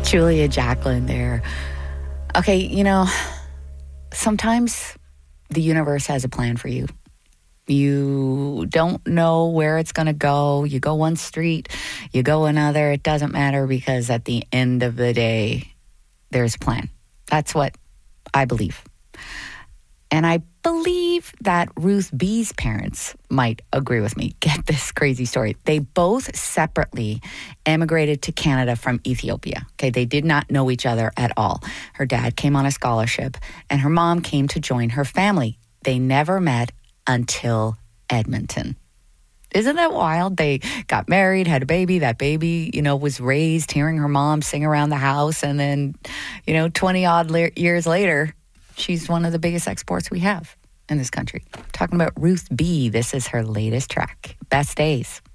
Julia Jacqueline there. Okay, sometimes the universe has a plan for you. You don't know where it's going to go. You go one street, you go another. It doesn't matter, because at the end of the day, there's a plan. That's what I believe. And I believe that Ruth B's parents might agree with me. Get this crazy story. They both separately emigrated to Canada from Ethiopia. Okay, they did not know each other at all. Her dad came on a scholarship, and her mom came to join her family. They never met until Edmonton. Isn't that wild? They got married, had a baby. That baby, was raised hearing her mom sing around the house. And then, 20-odd years later, she's one of the biggest exports we have in this country. Talking about Ruth B. This is her latest track, Best Days.